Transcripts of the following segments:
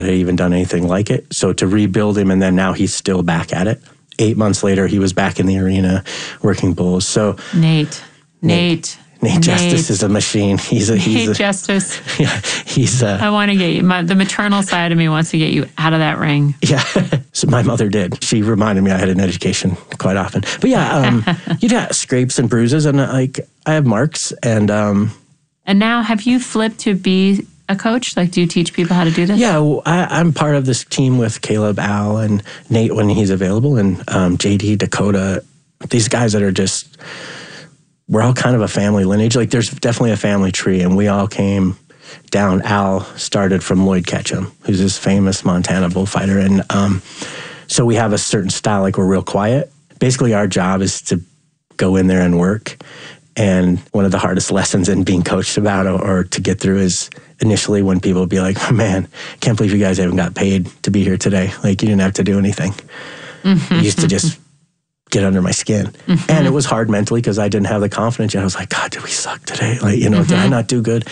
had even done anything like it. So to rebuild him, and then now he's still back at it. 8 months later, he was back in the arena working bulls. So Nate Justice is a machine. He's a Justice. Yeah, I want to get you. The maternal side of me wants to get you out of that ring. Yeah, so my mother did. She reminded me I had an education quite often. But yeah, you got scrapes and bruises, and I have marks. And now, have you flipped to be a coach? Like, do you teach people how to do this? Yeah, well, I'm part of this team with Caleb, Al, and Nate when he's available, and JD, Dakota. These guys that are just, we're all kind of a family lineage. Like, there's definitely a family tree, and we all came down. Al started from Lloyd Ketchum, who's this famous Montana bullfighter, and so we have a certain style. Like, we're real quiet. Basically, our job is to go in there and work. And one of the hardest lessons in being coached about or to get through is initially when people be like, oh, man, can't believe you guys haven't got paid to be here today. Like, you didn't have to do anything. Mm-hmm. You used to just get under my skin. Mm-hmm. And it was hard mentally because I didn't have the confidence yet. I was like, God, did we suck today? Like, did I not do good?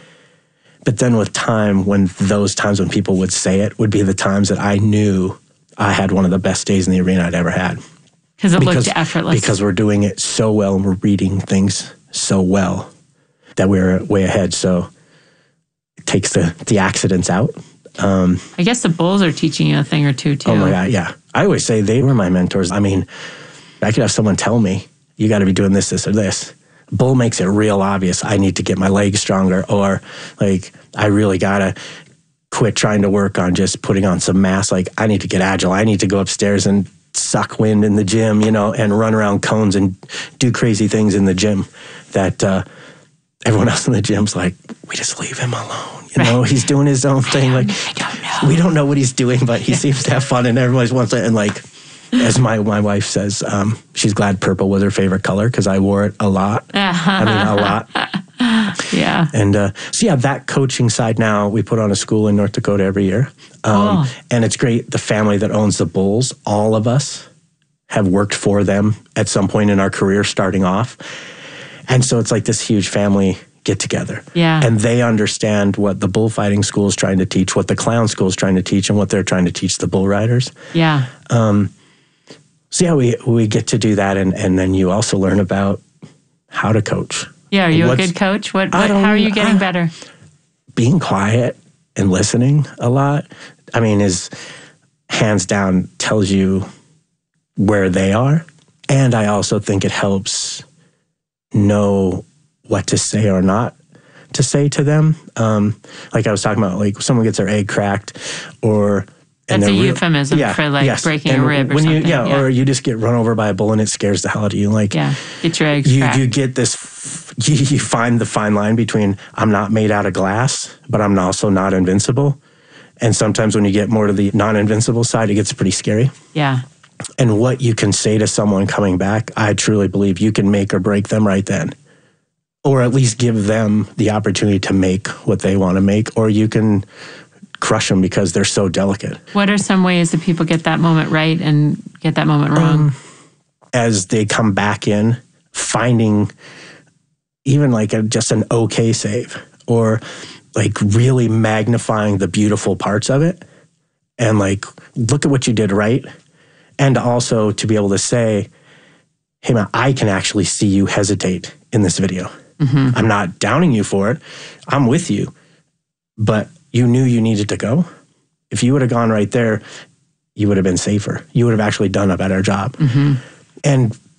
But then with time, when those times when people would say it would be the times that I knew I had one of the best days in the arena I'd ever had. Because it looked effortless. Because we're doing it so well and we're reading things so well that we're way ahead. So it takes the accidents out. I guess the bulls are teaching you a thing or two, too. Oh, my God, yeah. I always say they were my mentors. I mean, I could have someone tell me, you got to be doing this, this, or this. Bull makes it real obvious. I need to get my legs stronger, or like, I really got to quit trying to work on just putting on some mass. Like, I need to get agile. I need to go upstairs and suck wind in the gym, and run around cones and do crazy things in the gym that everyone else in the gym's like, we just leave him alone. He's doing his own thing. Like, we don't know what he's doing, but he seems to have fun, and everybody wants it. And like, as my wife says, she's glad purple was her favorite color because I wore it a lot. I mean, a lot. Yeah. And so, yeah, that coaching side now, we put on a school in North Dakota every year. And it's great. The family that owns the bulls, all of us have worked for them at some point in our career starting off. And so it's like this huge family get together. Yeah. And they understand what the bullfighting school is trying to teach, what the clown school is trying to teach, and what they're trying to teach the bull riders. Yeah. So, yeah, we get to do that. And then you also learn about how to coach. Yeah, are you a good coach? How are you getting better? Being quiet and listening a lot, I mean, is hands down tells you where they are. And I also think it helps know what to say or not to say to them. Like I was talking about, like someone gets their egg cracked or... That's a euphemism for breaking a rib or something. Or you just get run over by a bull and it scares the hell out of you. Like, get your eggs cracked. You get this, you find the fine line between I'm not made out of glass, but I'm also not invincible. And sometimes when you get more to the non-invincible side, it gets pretty scary. Yeah. And what you can say to someone coming back, I truly believe you can make or break them right then. Or at least give them the opportunity to make what they want to make. Or you can crush them because they're so delicate. What are some ways that people get that moment right and get that moment wrong? As they come back in, finding even like just an okay save, or like really magnifying the beautiful parts of it and like, look at what you did right. And also to be able to say, hey man, I can actually see you hesitate in this video. Mm-hmm. I'm not downing you for it. I'm with you, but you knew you needed to go. If you would have gone right there, you would have been safer. You would have actually done a better job. Mm-hmm. And